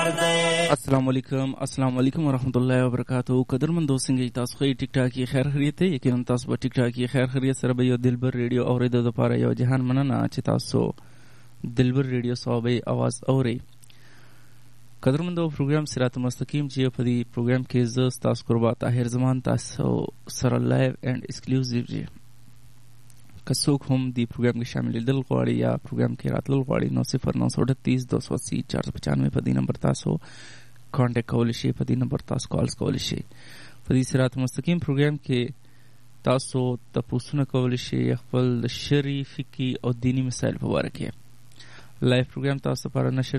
السلام علیکم ورحمۃ اللہ وبرکاتہ. قدرمندو څنګه تاسو خو ټیک ټاک یې خیر خیریت ته یقینا تاسو به ټیک ټاک یې خیر خیریت سره به یو دلبر ریډیو اورېدو لپاره یو جهان مننه چې تاسو دلبر ریډیو صوبې आवाज اورئ. قدرمندو پروګرام صراط مستقیم چې په دې پروګرام کې زه تاسو قربا طاهر زمان تاسو سره لایو اینڈ ایکسکلوزیو جی که څوک هم دې پروګرام کې شاملېدل غواړي یا پروګرام کې راتلل غواړي نو 0938 280 495 په دې نمبر تاسو کانټیکټ کولی شئ، په دې نمبر تاسو کالز کولی شئ. په دې صراط مستقیم پروګرام کې تاسو تپوسونه کولی شئ خپل شرعي، فقهي او دینی مسایل په باره کې. لایو پروګرام تاسو لپاره نشر